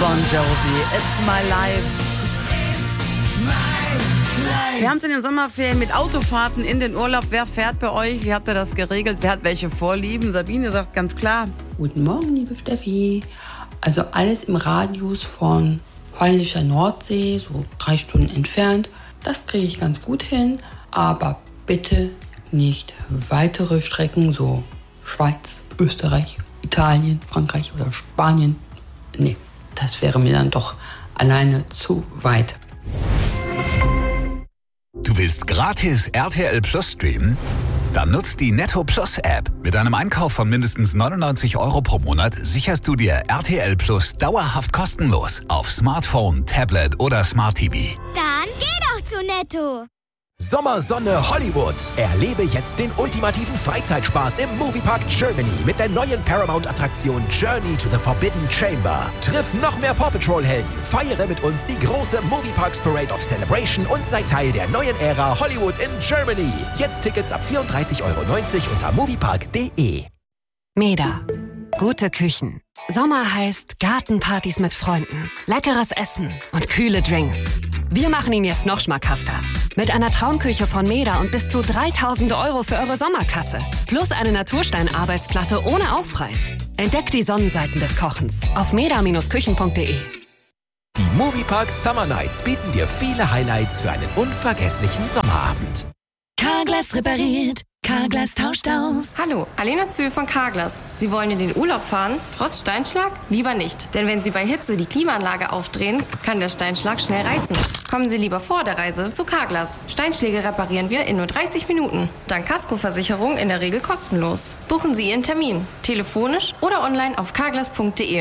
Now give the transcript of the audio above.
Bon Jovi, It's My Life. Wir haben es in den Sommerferien mit Autofahrten in den Urlaub. Wer fährt bei euch? Wie habt ihr das geregelt? Wer hat welche Vorlieben? Sabine sagt ganz klar. Guten Morgen, liebe Steffi. Also alles im Radius von holländischer Nordsee, so 3 Stunden entfernt. Das kriege ich ganz gut hin. Aber bitte nicht weitere Strecken, so Schweiz, Österreich, Italien, Frankreich oder Spanien. Nee, das wäre mir dann doch alleine zu weit. Du willst gratis RTL Plus streamen? Dann nutzt die Netto Plus App. Mit einem Einkauf von mindestens 99 € pro Monat sicherst du dir RTL Plus dauerhaft kostenlos auf Smartphone, Tablet oder Smart TV. Dann geh doch zu Netto. Sommersonne Hollywood. Erlebe jetzt den ultimativen Freizeitspaß im Moviepark Germany mit der neuen Paramount-Attraktion Journey to the Forbidden Chamber. Triff noch mehr Paw Patrol-Helden, feiere mit uns die große Movieparks Parade of Celebration und sei Teil der neuen Ära Hollywood in Germany. Jetzt Tickets ab 34,90 € unter moviepark.de. Meda. Gute Küchen. Sommer heißt Gartenpartys mit Freunden, leckeres Essen und kühle Drinks. Wir machen ihn jetzt noch schmackhafter. Mit einer Traumküche von Meda und bis zu 3.000 € für eure Sommerkasse. Plus eine Naturstein-Arbeitsplatte ohne Aufpreis. Entdeckt die Sonnenseiten des Kochens auf meda-küchen.de. Die Moviepark Summer Nights bieten dir viele Highlights für einen unvergesslichen Sommerabend. Carglass repariert. Carglass tauscht aus. Hallo, Alena Zühl von Carglass. Sie wollen in den Urlaub fahren, trotz Steinschlag? Lieber nicht. Denn wenn Sie bei Hitze die Klimaanlage aufdrehen, kann der Steinschlag schnell reißen. Kommen Sie lieber vor der Reise zu Carglass. Steinschläge reparieren wir in nur 30 Minuten. Dank Kaskoversicherung in der Regel kostenlos. Buchen Sie Ihren Termin, telefonisch oder online auf carglass.de.